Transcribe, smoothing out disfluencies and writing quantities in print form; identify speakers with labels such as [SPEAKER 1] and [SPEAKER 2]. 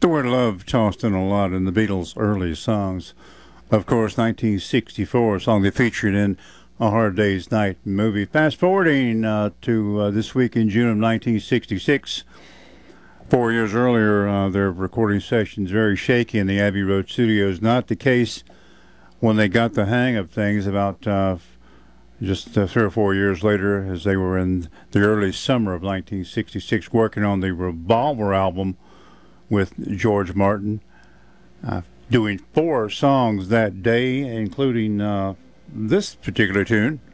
[SPEAKER 1] The word love tossed in a lot in the Beatles' early songs. Of course, 1964, a song they featured in A Hard Day's Night movie. Fast forwarding to this week in June of 1966. 4 years earlier, their recording sessions very shaky in the Abbey Road studios. Not the case when they got the hang of things about just 3 or 4 years later, as they were in the early summer of 1966 working on the Revolver album with George Martin, doing 4 songs that day, including this particular tune.